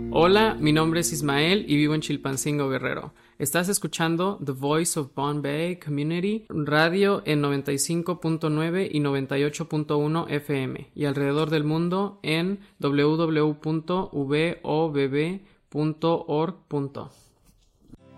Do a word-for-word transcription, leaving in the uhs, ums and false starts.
Hola, mi nombre es Ismael y vivo en Chilpancingo, Guerrero. Estás escuchando The Voice of Bombay Community Radio en noventa y cinco punto nueve y noventa y ocho punto uno F M y alrededor del mundo en w w w punto vobb punto org.